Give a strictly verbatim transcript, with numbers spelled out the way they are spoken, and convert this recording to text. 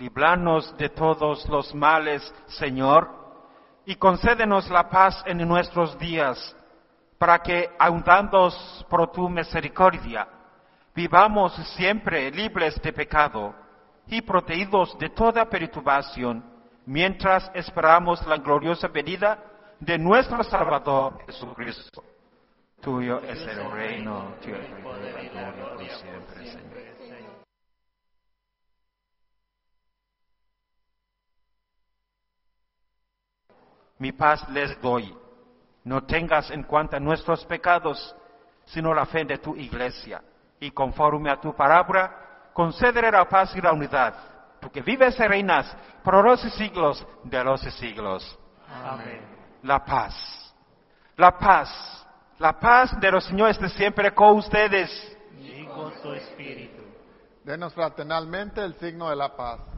líbranos de todos los males, Señor, y concédenos la paz en nuestros días, para que, ayudados por tu misericordia, vivamos siempre libres de pecado y protegidos de toda perturbación, mientras esperamos la gloriosa venida de nuestro Salvador Jesucristo. Tuyo es el reino, tuyo es el poder y la gloria por siempre, Señor. Mi paz les doy. No tengas en cuenta nuestros pecados, sino la fe de tu iglesia. Y conforme a tu palabra, concédele la paz y la unidad. Tú que vives y reinas por los siglos de los siglos. Amén. La paz. La paz. La paz de los señores de siempre con ustedes. Y con tu espíritu. Denos fraternalmente el signo de la paz.